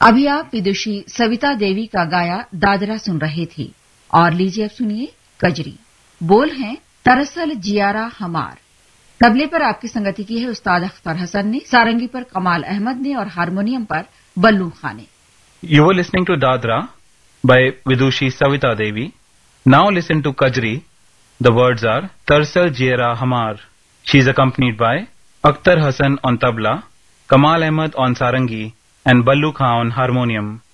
अभी आप विदुषी सविता देवी का गाया दादरा सुन रहे थे और लीजिए अब सुनिए कजरी। बोल हैं दरअसल जियारा हमार। तबले पर आपकी संगति की है उस्ताद अख्तर हसन ने, सारंगी पर कमाल अहमद ने और हारमोनियम पर बल्लू खान ने। You were listening to Dadra by Vidushi Savita Devi. Now listen to Kajri. The words are Tarsal Jiera Hamar. She is accompanied by Akhtar Hassan on tabla, Kamal Ahmad on sarangi, and Ballu Khan on harmonium.